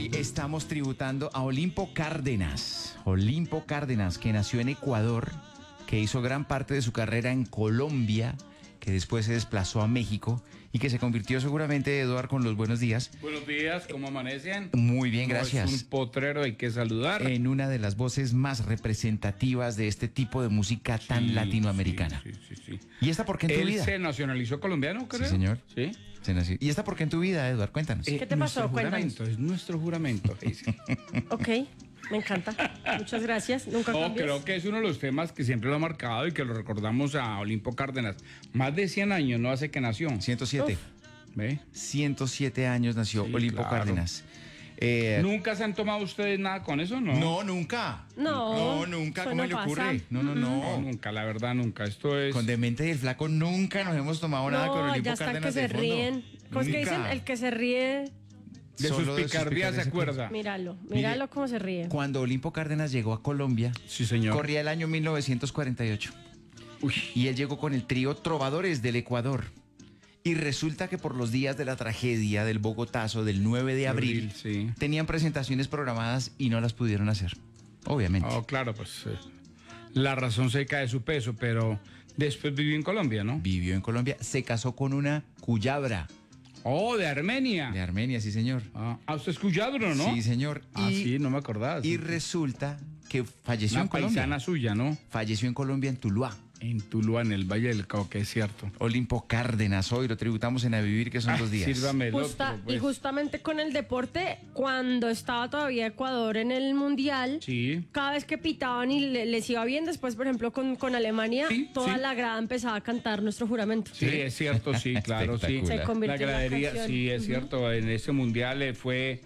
Hoy estamos tributando a Olimpo Cárdenas. Olimpo Cárdenas, que nació en Ecuador, que hizo gran parte de su carrera en Colombia, que después se desplazó a México y que se convirtió seguramente, Eduardo, con los buenos días. Buenos días, ¿cómo amanecen? Muy bien, gracias. Es un potrero, hay que saludar. En una de las voces más representativas de este tipo de música tan latinoamericana. Sí. ¿Y esta por qué en tu vida? Él se nacionalizó colombiano, creo. Sí, señor. Sí. ¿Y esta por qué en tu vida, Eduardo? Cuéntanos. ¿Qué te pasó? Nuestro Cuéntanos. juramento, es nuestro juramento. Ok, me encanta. Muchas gracias. Nunca cambies. Creo que es uno de los temas que siempre lo ha marcado y que lo recordamos a Olimpo Cárdenas. Más de 100 años, no hace que nació. 107. Uf. ¿Ve? 107 años nació Sí, Olimpo claro. Cárdenas. ¿Nunca se han tomado ustedes nada con eso? No, nunca. No, nunca. eso ¿Cómo no le pasa. ocurre? No. No, nunca, la verdad, nunca. Esto es... Con Demente y el Flaco nunca nos hemos tomado nada con No, Olimpo ya están que Cárdenas se de fondo. ríen. ¿Cómo es que Nunca. dicen? El que se ríe, de sus Solo picardías se acuerda. míralo. Mire, Míralo cómo se ríe. Cuando Olimpo Cárdenas llegó a Colombia, Sí, señor. corría el año 1948. Uy. Y él llegó con el trío Trovadores del Ecuador. Y resulta que por los días de la tragedia del Bogotazo del 9 de abril, sí. tenían presentaciones programadas y no las pudieron hacer. Obviamente. Oh, claro, pues la razón se cae de su peso, pero después vivió en Colombia, ¿no? Vivió en Colombia, se casó con una cuyabra Oh, de Armenia. de Armenia, sí señor. Usted es cuyabro, ¿no? Sí señor. Sí, no me acordaba. Y resulta que falleció Una en Colombia. paisana suya, ¿no? Falleció en Colombia, en Tuluá. En Tuluá, en el Valle del Cauca, es cierto. Olimpo Cárdenas, hoy lo tributamos en A Vivir, que son 2 días. Sírvame el Justa- otro, pues. Y justamente con el deporte, cuando estaba todavía Ecuador en el Mundial, Sí. cada vez que pitaban y les iba bien, después, por ejemplo, con Alemania, Sí, toda sí. la grada empezaba a cantar nuestro juramento. Sí, es cierto, sí, claro, sí. Espectacular. Se convirtió La en la gradería, canción. sí, es cierto. En ese mundial fue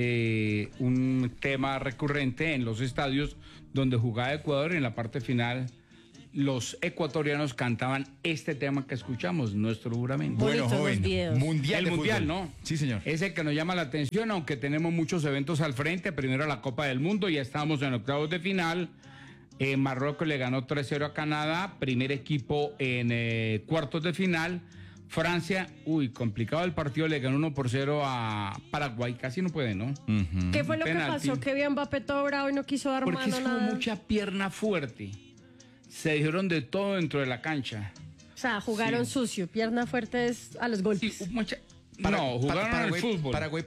un tema recurrente en los estadios donde jugaba Ecuador. En la parte final, los ecuatorianos cantaban este tema que escuchamos, nuestro juramento. Bonitos los videos. Mundial El de mundial, fútbol. ¿no? Sí, señor. Es el que nos llama la atención, aunque tenemos muchos eventos al frente. Primero la Copa del Mundo, ya estamos en octavos de final. Marruecos le ganó 3-0 a Canadá, primer equipo en cuartos de final. Francia, complicado el partido, le ganó 1-0 a Paraguay, casi no puede, ¿no? ¿Qué fue lo Penalti. que pasó? Que vio Mbappé todo bravo y no quiso dar Porque mano es nada. como mucha pierna fuerte. Se dijeron de todo dentro de la cancha. O sea, jugaron Sí. sucio, pierna fuerte es a los golpes. No, jugaron al fútbol. Paraguay